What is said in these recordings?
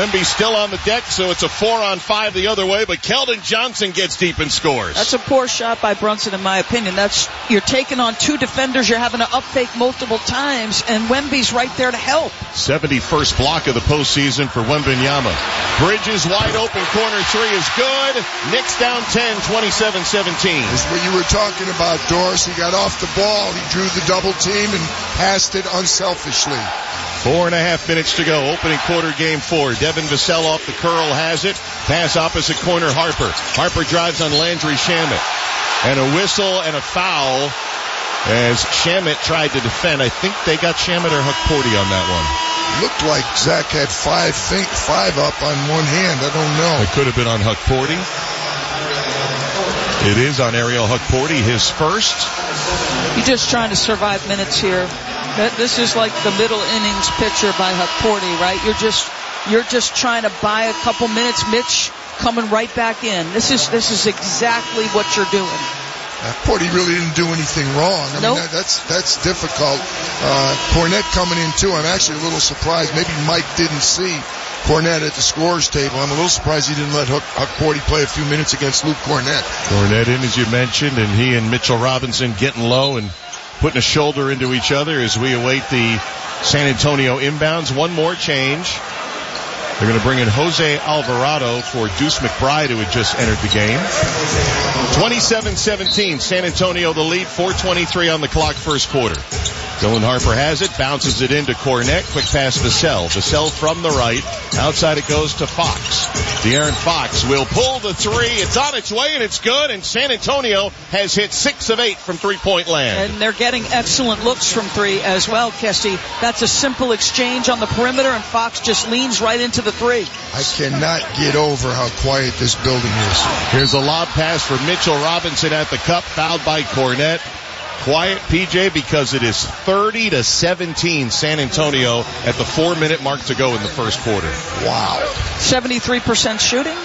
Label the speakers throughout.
Speaker 1: Wemby's still on the deck, so it's a 4-on-5 the other way, but Keldon Johnson gets deep and scores.
Speaker 2: That's a poor shot by Brunson, in my opinion. You're taking on two defenders, you're having to up-fake multiple times, and Wemby's right there to help.
Speaker 1: 71st block of the postseason for Wembanyama. Bridges wide open, corner three is good. Knicks down 10, 27-17.
Speaker 3: This is what you were talking about, Doris. He got off the ball, he drew the double team and passed it unselfishly.
Speaker 1: 4.5 minutes to go. Opening quarter, game 4. Devin Vassell off the curl has it. Pass opposite corner, Harper. Harper drives on Landry Shamet. And a whistle and a foul as Shamet tried to defend. I think they got Shamet or Hukporti on that one.
Speaker 3: Looked like Zach had five up on one hand. I don't know.
Speaker 1: It could have been on Hukporti. It is on Ariel Hukporti, his first.
Speaker 2: You're just trying to survive minutes here. This is like the middle innings pitcher by Hukporti, right? You're just trying to buy a couple minutes. Mitch coming right back in. This is exactly what you're doing.
Speaker 3: Hukporti really didn't do anything wrong. I
Speaker 2: nope.
Speaker 3: mean, that's difficult. Kornet coming in too. I'm actually a little surprised. Maybe Mike didn't see Kornet at the scorer's table. I'm a little surprised he didn't let Hukporti play a few minutes against Luke Kornet.
Speaker 1: Kornet in, as you mentioned, and he and Mitchell Robinson getting low and putting a shoulder into each other as we await the San Antonio inbounds. One more change. They're going to bring in Jose Alvarado for Deuce McBride, who had just entered the game. 27-17, San Antonio the lead, 4:23 on the clock, first quarter. Dylan Harper has it, bounces it into Kornet, quick pass Vassell. Vassell from the right, outside it goes to Fox. De'Aaron Fox will pull the three, it's on its way and it's good, and San Antonio has hit 6 of 8 from three-point land.
Speaker 2: And they're getting excellent looks from three as well, Kessie. That's a simple exchange on the perimeter, and Fox just leans right into the three.
Speaker 3: I cannot get over how quiet this building is.
Speaker 1: Here's a lob pass for Mitchell Robinson at the cup, fouled by Kornet. Quiet, PJ, because it is 30-17 San Antonio at the 4-minute mark to go in the first quarter.
Speaker 3: Wow.
Speaker 2: 73% shooting,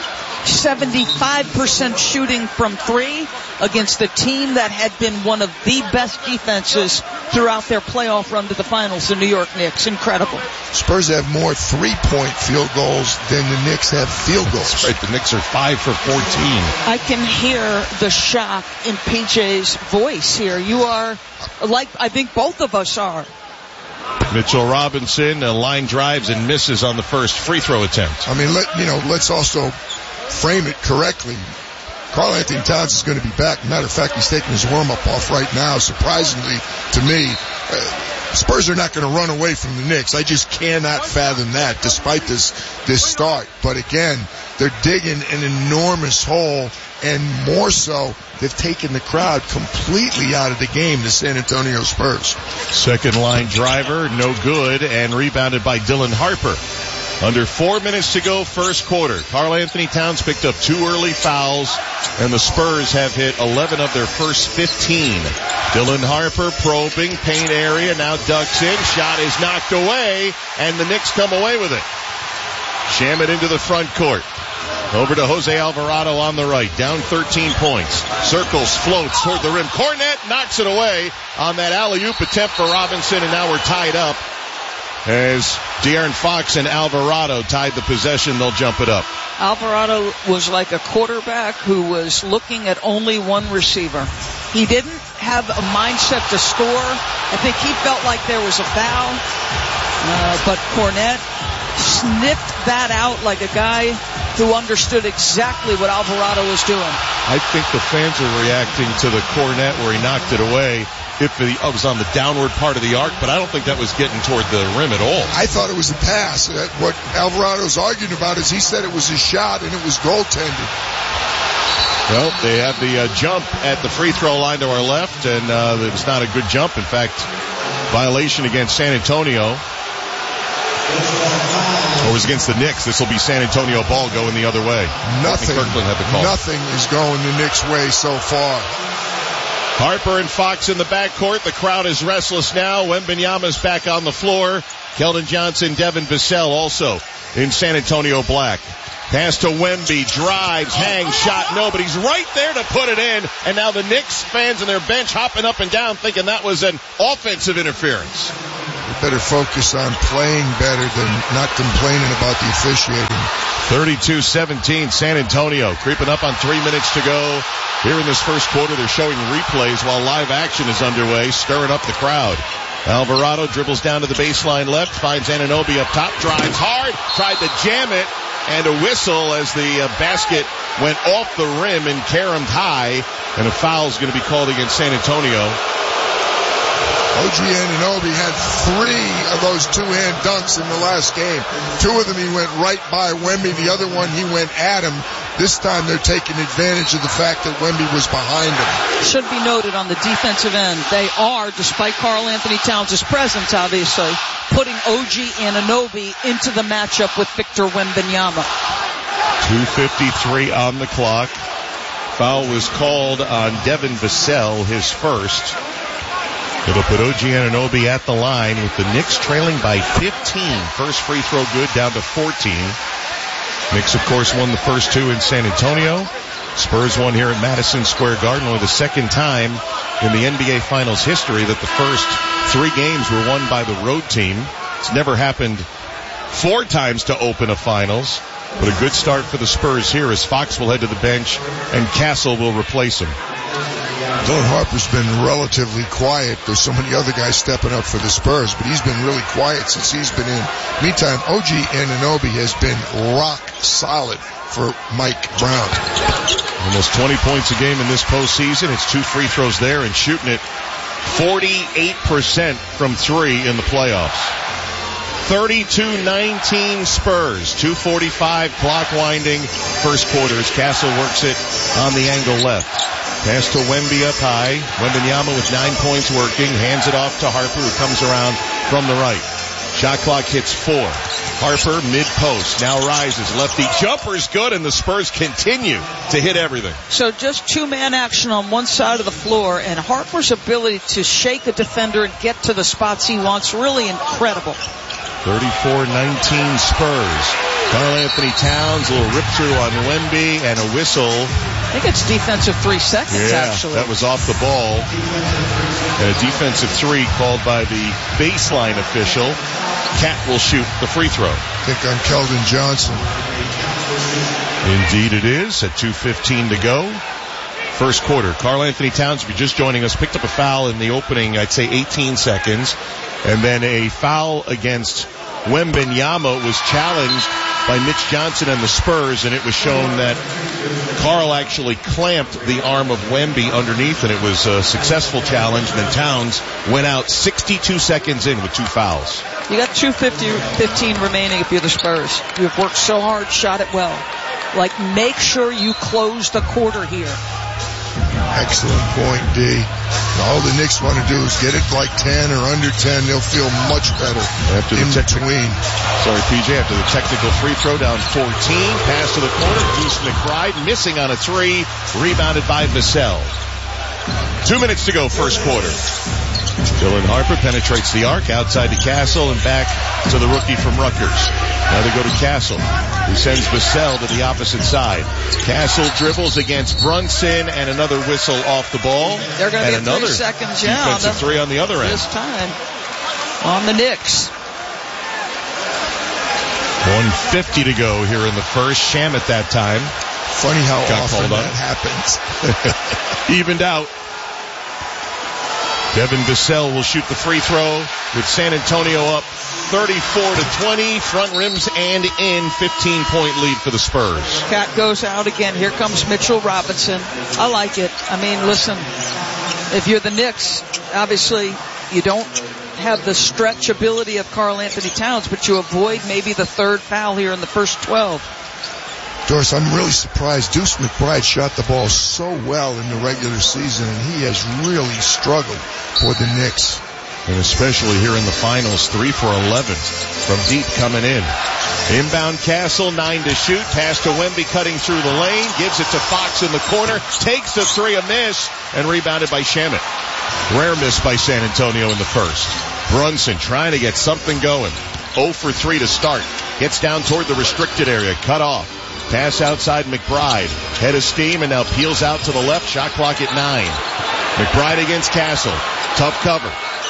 Speaker 2: 75% shooting from three against the team that had been one of the best defenses throughout their playoff run to the finals, the New York Knicks. Incredible.
Speaker 3: Spurs have more three-point field goals than the Knicks have field goals.
Speaker 1: That's right, the Knicks are 5 for 14.
Speaker 2: I can hear the shock in PJ's voice here. You are, like I think both of us are.
Speaker 1: Mitchell Robinson line drives and misses on the first free throw attempt.
Speaker 3: I mean, let's also frame it correctly. Karl Anthony Towns is going to be back. Matter of fact, he's taking his warm-up off right now. Surprisingly to me, Spurs are not going to run away from the Knicks. I just cannot fathom that, despite this start. But again, they're digging an enormous hole, and more so, they've taken the crowd completely out of the game, the San Antonio Spurs.
Speaker 1: Second line driver, no good, and rebounded by Dylan Harper. Under 4 minutes to go, first quarter. Karl Anthony Towns picked up 2 early fouls, and the Spurs have hit 11 of their first 15. Dylan Harper probing, paint area, now ducks in. Shot is knocked away, and the Knicks come away with it. Shamet into the front court. Over to Jose Alvarado on the right. Down 13 points. Circles, floats toward the rim. Kornet knocks it away on that alley-oop attempt for Robinson, and now we're tied up. As De'Aaron Fox and Alvarado tied the possession, they'll jump it up.
Speaker 2: Alvarado was like a quarterback who was looking at only one receiver. He didn't have a mindset to score. I think he felt like there was a foul. But Kornet sniffed that out like a guy who understood exactly what Alvarado was doing.
Speaker 1: I think the fans are reacting to the Kornet where he knocked it away. If it was on the downward part of the arc, but I don't think that was getting toward the rim at all.
Speaker 3: I thought it was a pass. What Alvarado's arguing about is he said it was a shot and it was goaltended.
Speaker 1: Well, they have the jump at the free throw line to our left, and it was not a good jump. In fact, violation against San Antonio. Or it was against the Knicks. This will be San Antonio ball going the other way. Kirkland had the call.
Speaker 3: Nothing is going the Knicks' way so far.
Speaker 1: Harper and Fox in the backcourt. The crowd is restless now. Wembanyama's back on the floor. Keldon Johnson, Devin Vassell also in San Antonio black. Pass to Wemby, drives, hangs, shot, no, but he's right there to put it in. And now the Knicks fans and their bench hopping up and down thinking that was an offensive interference.
Speaker 3: better focus on playing better than not complaining about the officiating.
Speaker 1: 32-17, San Antonio creeping up on 3 minutes to go. Here in this first quarter, they're showing replays while live action is underway, stirring up the crowd. Alvarado dribbles down to the baseline left, finds Anunoby up top, drives hard, tried to jam it, and a whistle as the basket went off the rim and caromed high, and a foul is going to be called against San Antonio.
Speaker 3: OG Anunoby had 3 of those two-hand dunks in the last game. 2 of them he went right by Wemby. The other one he went at him. This time they're taking advantage of the fact that Wemby was behind him.
Speaker 2: Should be noted on the defensive end, they are, despite Karl Anthony Towns' presence, obviously, putting OG Anunoby into the matchup with Victor Wembanyama.
Speaker 1: 2:53 on the clock. Foul was called on Devin Vassell, his first. It'll put OG Anunoby at the line with the Knicks trailing by 15. First free throw good, down to 14. Knicks, of course, won the first 2 in San Antonio. Spurs won here at Madison Square Garden, only the second time in the NBA Finals history that the first 3 games were won by the road team. It's never happened 4 times to open a Finals. But a good start for the Spurs here as Fox will head to the bench and Castle will replace him.
Speaker 3: Dylan Harper's been relatively quiet. There's so many other guys stepping up for the Spurs, but he's been really quiet since he's been in. Meantime, OG Anunoby has been rock solid for Mike Brown.
Speaker 1: Almost 20 points a game in this postseason. It's 2 free throws there and shooting it 48% from 3 in the playoffs. 32-19 Spurs. 2:45 clock winding. First quarter as Castle works it on the angle left. Pass to Wemby up high. Wembanyama with 9 points working. Hands it off to Harper, who comes around from the right. Shot clock hits 4. Harper mid-post. Now rises. Lefty jumper's good, and the Spurs continue to hit everything.
Speaker 2: So just 2-man action on one side of the floor, and Harper's ability to shake a defender and get to the spots he wants, really incredible.
Speaker 1: 34-19 Spurs. Karl Anthony Towns, a little rip-through on Wemby, and a whistle.
Speaker 2: I think it's defensive 3 seconds, actually.
Speaker 1: That was off the ball. And a defensive 3 called by the baseline official. Cat will shoot the free throw.
Speaker 3: I think on Keldon Johnson.
Speaker 1: Indeed it is, at 2:15 to go. First quarter. Karl Anthony Towns, if you're just joining us, picked up a foul in the opening, I'd say 18 seconds. And then a foul against Wembanyama was challenged by Mitch Johnson and the Spurs, and it was shown that Karl actually clamped the arm of Wemby underneath, and it was a successful challenge. And then Towns went out 62 seconds in with 2 fouls.
Speaker 2: You got 2:15 remaining if you're the Spurs. You've worked so hard, shot it well. Make sure you close the quarter here.
Speaker 3: Excellent point, D. All the Knicks want to do is get it like 10 or under 10. They'll feel much better
Speaker 1: after the
Speaker 3: between.
Speaker 1: Sorry, PJ, after the technical free throw, down 14. Pass to the corner. Deuce McBride missing on a 3. Rebounded by Vassell. 2 minutes to go, first quarter. Dylan Harper penetrates the arc outside to Castle and back to the rookie from Rutgers. Now they go to Castle, who sends Vassell to the opposite side. Castle dribbles against Brunson, and another whistle off the ball.
Speaker 2: They're going to get 3 seconds,
Speaker 1: defensive 3 on the other end.
Speaker 2: This time on the Knicks.
Speaker 1: 1:50 to go here in the first. Sham at that time.
Speaker 3: Funny how often that happens.
Speaker 1: Evened out. Devin Vassell will shoot the free throw with San Antonio up 34-20. Front rims and in. 15-point lead for the Spurs.
Speaker 2: Cat goes out again. Here comes Mitchell Robinson. I like it. I mean, listen, if you're the Knicks, obviously you don't have the stretch ability of Karl Anthony Towns, but you avoid maybe the 3rd foul here in the first 12.
Speaker 3: Doris, I'm really surprised. Deuce McBride shot the ball so well in the regular season, and he has really struggled for the Knicks.
Speaker 1: And especially here in the finals, 3 for 11 from deep coming in. Inbound Castle, 9 to shoot. Pass to Wemby cutting through the lane. Gives it to Fox in the corner. Takes the 3, a miss, and rebounded by Shamet. Rare miss by San Antonio in the first. Brunson trying to get something going. 0 for 3 to start. Gets down toward the restricted area. Cut off. Pass outside McBride. Head of steam and now peels out to the left. Shot clock at 9. McBride against Castle. Tough cover.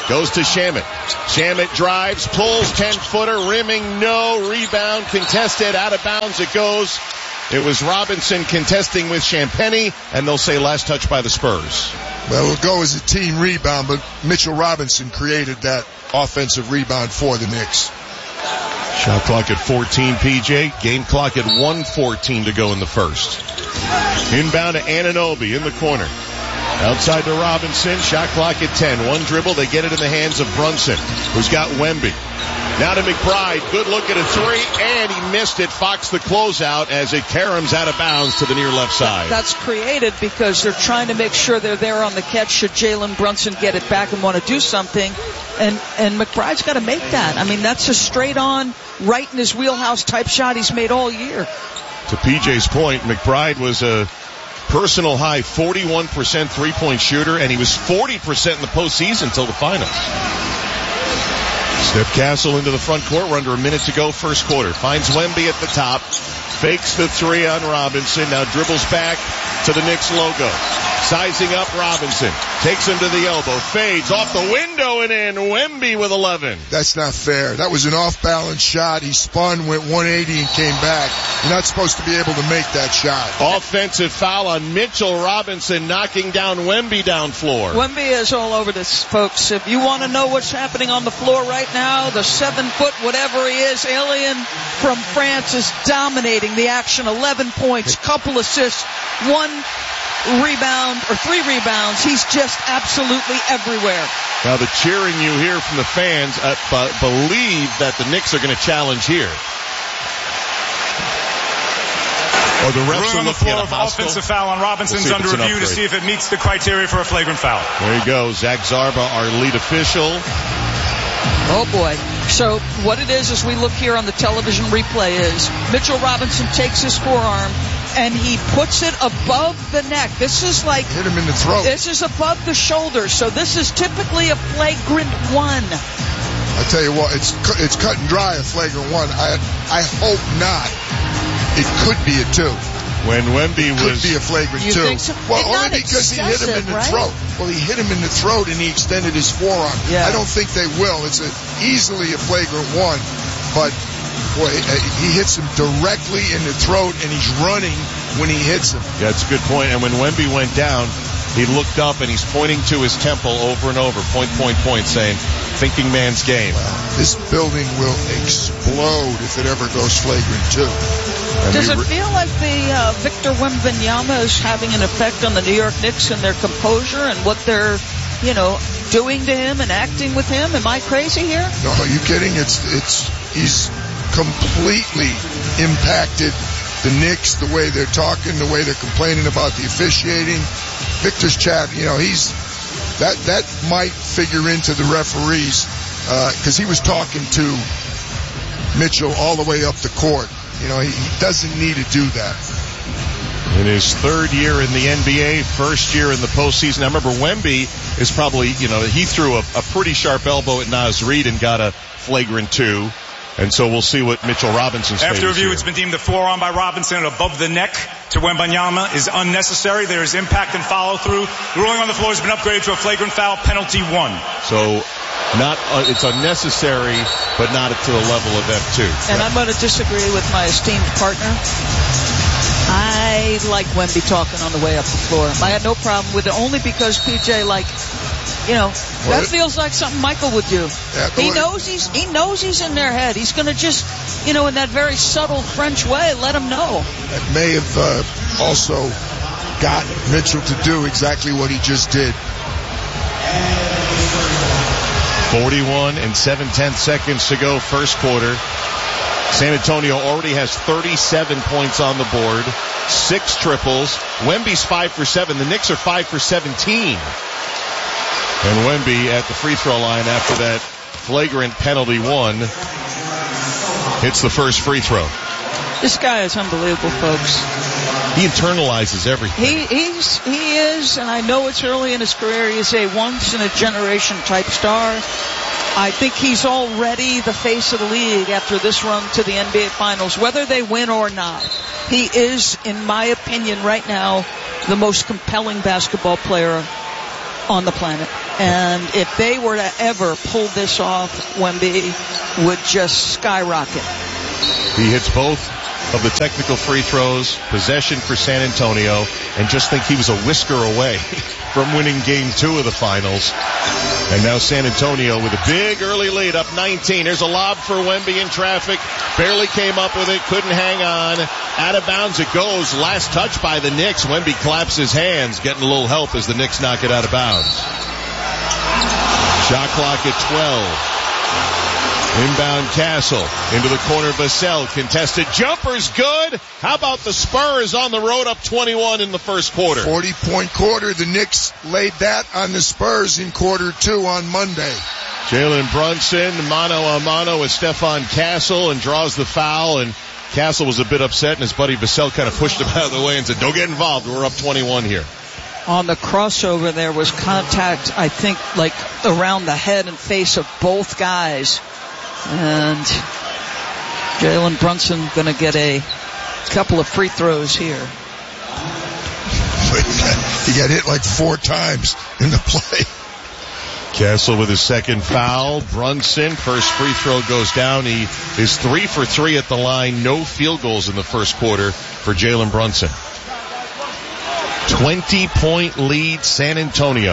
Speaker 1: Goes to Shamet. Shamet drives, pulls, 10-footer, rimming, no. Rebound, contested, out of bounds it goes. It was Robinson contesting with Champagnie, and they'll say last touch by the Spurs.
Speaker 3: Well, it'll go as a team rebound, but Mitchell Robinson created that offensive rebound for the Knicks.
Speaker 1: Shot clock at 14, PJ. Game clock at 1:14 to go in the first. Inbound to Anunoby in the corner. Outside to Robinson. Shot clock at 10. One dribble. They get it in the hands of Brunson, who's got Wemby. Now to McBride. Good look at a three, and he missed it. Fox the closeout as it caroms out of bounds to the near left side.
Speaker 2: That's created because they're trying to make sure they're there on the catch should Jalen Brunson get it back and want to do something. And McBride's got to make that. I mean, that's a straight-on, right in his wheelhouse type shot he's made all year.
Speaker 1: To PJ's point, McBride was a personal high 41% three-point shooter, and he was 40% in the postseason until the finals. Step Castle into the front court. We're under a minute to go, first quarter. Finds Wemby at the top. Fakes the three on Robinson. Now dribbles back to the Knicks logo. Sizing up Robinson. Takes him to the elbow. Fades off the window and in. Wemby with 11.
Speaker 3: That's not fair. That was an off-balance shot. He spun, went 180 and came back. You're not supposed to be able to make that shot.
Speaker 1: Offensive foul on Mitchell Robinson, knocking down Wemby down floor.
Speaker 2: Wemby is all over this, folks. If you want to know what's happening on the floor right now, the 7-foot whatever he is, alien from France is dominating the action. 11 points, couple assists, 1 rebound or 3 rebounds. He's just absolutely everywhere.
Speaker 1: Now the cheering you hear from the fans believe that the Knicks are going to challenge here. Or the refs
Speaker 4: on the floor of offensive foul on Robinson's under review to see if it meets the criteria for a flagrant foul.
Speaker 1: There you go. Zach Zarba, our lead official.
Speaker 2: Oh boy. So what it is we look here on the television replay is Mitchell Robinson takes his forearm and he puts it above the neck. This is like
Speaker 3: hit him in the throat.
Speaker 2: This is above the shoulder. So this is typically a flagrant 1.
Speaker 3: I tell you what, it's cut and dry, a flagrant 1. I hope not. It could be a 2.
Speaker 1: When Wemby
Speaker 3: could be a flagrant 2.
Speaker 2: Think so?
Speaker 3: Well, only because he hit him in the throat. Well, he hit him in the throat and he extended his forearm.
Speaker 2: Yeah.
Speaker 3: I don't think they will. It's easily a flagrant 1, but boy, he hits him directly in the throat and he's running when he hits him.
Speaker 1: Yeah, that's a good point. And when Wemby went down, he looked up and he's pointing to his temple over and over, point, saying, thinking man's game.
Speaker 3: Well, this building will explode if it ever goes flagrant 2.
Speaker 2: Does it feel like the Victor Wembanyama is having an effect on the New York Knicks and their composure and what they're, doing to him and acting with him? Am I crazy here?
Speaker 3: No, are you kidding? He's completely impacted the Knicks, the way they're talking, the way they're complaining about the officiating. Victor's chat, that might figure into the referees, because he was talking to Mitchell all the way up the court. He doesn't need to do that.
Speaker 1: In his third year in the NBA, first year in the postseason. I remember Wemby is probably, he threw a pretty sharp elbow at Naz Reid and got a flagrant 2. And so we'll see what Mitchell Robinson's
Speaker 4: After review,
Speaker 1: here.
Speaker 4: It's been deemed the forearm by Robinson above the neck to Wembanyama is unnecessary. There is impact and follow-through. The ruling on the floor has been upgraded to a flagrant foul, penalty 1.
Speaker 1: So it's unnecessary, but not to the level of F2.
Speaker 2: And I'm going to disagree with my esteemed partner. I like Wemby talking on the way up the floor. I had no problem with it, only because PJ, that feels like something Michael would do.
Speaker 3: Yeah,
Speaker 2: he knows he's in their head. He's going to just, in that very subtle French way, let him know.
Speaker 3: That may have also got Mitchell to do exactly what he just did.
Speaker 1: 41 and 7/10 seconds to go, first quarter. San Antonio already has 37 points on the board, 6 triples. Wemby's 5 for 7. The Knicks are 5 for 17. And Wemby at the free throw line after that flagrant penalty 1 hits the first free throw.
Speaker 2: This guy is unbelievable, folks.
Speaker 1: He internalizes everything.
Speaker 2: He is, and I know it's early in his career. He's a once-in-a-generation type star. I think he's already the face of the league after this run to the NBA Finals, whether they win or not. He is, in my opinion, right now, the most compelling basketball player on the planet. And if they were to ever pull this off, Wemby would just skyrocket.
Speaker 1: He hits both of the technical free throws, possession for San Antonio, and just think he was a whisker away from winning game 2 of the finals. And now San Antonio with a big early lead, up 19. There's a lob for Wemby in traffic. Barely came up with it, couldn't hang on. Out of bounds it goes. Last touch by the Knicks. Wemby claps his hands, getting a little help as the Knicks knock it out of bounds. Shot clock at 12. Inbound Castle into the corner. Vassell contested jumper's good. How about the Spurs on the road, up 21 in the first quarter?
Speaker 3: 40-point quarter. The Knicks laid that on the Spurs in quarter 2 on Monday.
Speaker 1: Jalen Brunson mano a mano with Stephon Castle and draws the foul, and Castle was a bit upset, and his buddy Vassell kind of pushed him out of the way and said, "Don't get involved. We're up 21 here."
Speaker 2: On the crossover, there was contact, I think, like around the head and face of both guys. And Jalen Brunson going to get a couple of free throws here.
Speaker 3: He got hit like 4 times in the play.
Speaker 1: Castle with his second foul. Brunson, first free throw goes down. He is 3 for 3 at the line. No field goals in the first quarter for Jalen Brunson. 20-point lead, San Antonio.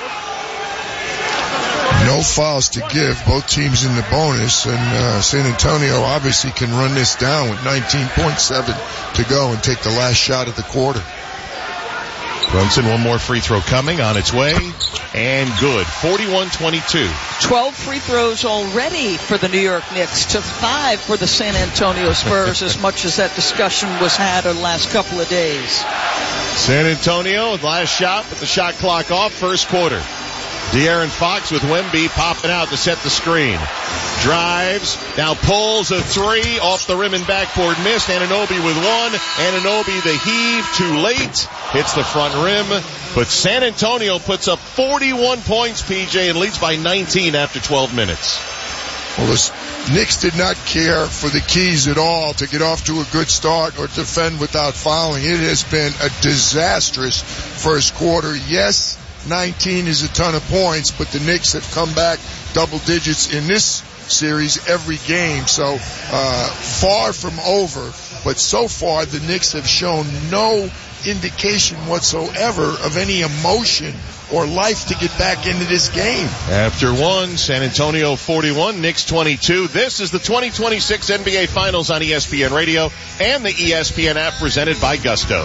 Speaker 3: No fouls to give. Both teams in the bonus, and San Antonio obviously can run this down with 19.7 to go and take the last shot of the quarter.
Speaker 1: Brunson, one more free throw coming, on its way, and good. 41-22.
Speaker 2: 12 free throws already for the New York Knicks to 5 for the San Antonio Spurs, as much as that discussion was had over the last couple of days.
Speaker 1: San Antonio, last shot with the shot clock off, first quarter. De'Aaron Fox with Wemby popping out to set the screen. Drives, now pulls a 3 off the rim and backboard, missed. Anunoby with 1. Anunoby the heave, too late. Hits the front rim. But San Antonio puts up 41 points, PJ, and leads by 19 after 12 minutes.
Speaker 3: Well, the Knicks did not care for the keys at all to get off to a good start or defend without fouling. It has been a disastrous first quarter. Yes, 19 is a ton of points, but the Knicks have come back double digits in this series every game. So far from over, but so far the Knicks have shown no indication whatsoever of any emotion or life to get back into this game.
Speaker 1: After 1, San Antonio 41, Knicks 22. This is the 2026 NBA Finals on ESPN Radio and the ESPN app, presented by Gusto.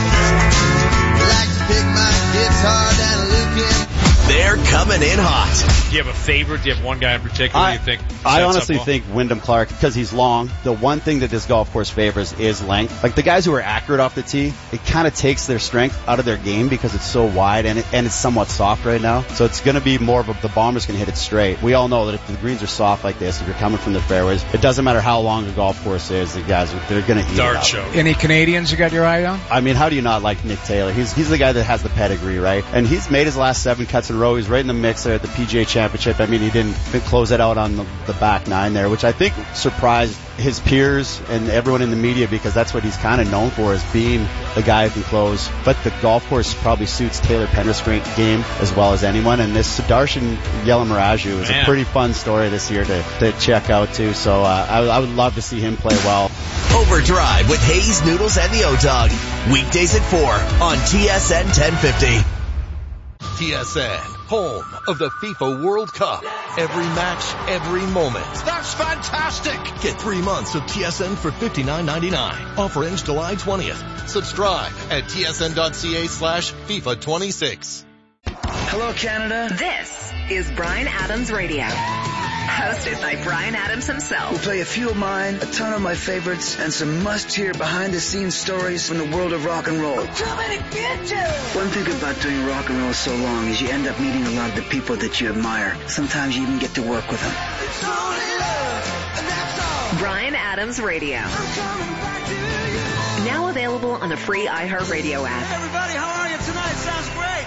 Speaker 5: They're coming in hot.
Speaker 6: Do you have a favorite? Do you have one guy in particular you think?
Speaker 7: I honestly think Wyndham Clark, because he's long. The one thing that this golf course favors is length. Like the guys who are accurate off the tee, it kind of takes their strength out of their game because it's so wide and it's somewhat soft right now. So it's going to be more of the bomber's going to hit it straight. We all know that if the greens are soft like this, if you're coming from the fairways, it doesn't matter how long the golf course is. The guys, they're going to eat
Speaker 6: Dart
Speaker 7: it out.
Speaker 6: show.
Speaker 8: Any Canadians you got your eye on?
Speaker 7: I mean, how do you not like Nick Taylor? He's the guy that has the pedigree, right? And he's made his last 7 cuts in a row. He's right in the mix there at the PGA Championship. I mean, he didn't close it out on the back 9 there, which I think surprised his peers and everyone in the media, because that's what he's kind of known for, is being the guy who can close. But the golf course probably suits Taylor Penrith's game as well as anyone. And this Sudarshan Yelamaraju is a pretty fun story this year to check out too. So I would love to see him play well.
Speaker 5: Overdrive with Hayes, Noodles, and the O-Dog. Weekdays at 4 on TSN 1050. TSN, home of the FIFA World Cup. Every match, every moment.
Speaker 9: That's fantastic!
Speaker 5: Get 3 months of TSN for $59.99. Offer ends July 20th. Subscribe at tsn.ca/FIFA26.
Speaker 10: Hello, Canada.
Speaker 11: This is Bryan Adams Radio. Hosted by Bryan Adams himself.
Speaker 10: We'll play a few of mine, a ton of my favorites, and some must-hear behind-the-scenes stories from the world of rock and roll.
Speaker 11: We're coming to get you!
Speaker 10: One thing about doing rock and roll so long is you end up meeting a lot of the people that you admire. Sometimes you even get to work with them.
Speaker 11: It's only love, and that's all. Bryan Adams Radio. I'm coming back to you. Now available on the free iHeartRadio app.
Speaker 9: Hey everybody, how are you tonight? Sounds great.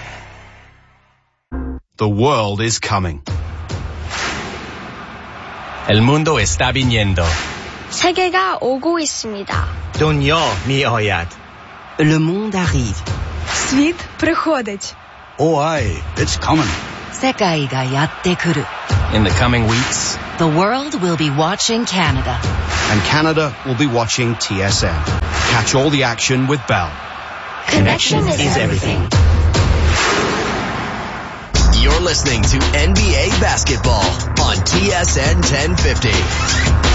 Speaker 5: The world is coming. El mundo está viniendo.
Speaker 12: 세계가 오고 있습니다.
Speaker 5: Dunyo mi'oyad.
Speaker 13: Le monde arrive.
Speaker 12: Світ приходить.
Speaker 13: Oh, aye, it's coming. 世界がやってくる.
Speaker 14: In the coming weeks,
Speaker 13: the world will be watching Canada.
Speaker 14: And Canada will be watching TSN. Catch all the action with Bell.
Speaker 13: Connection is everything.
Speaker 5: You're listening to NBA Basketball on TSN 1050.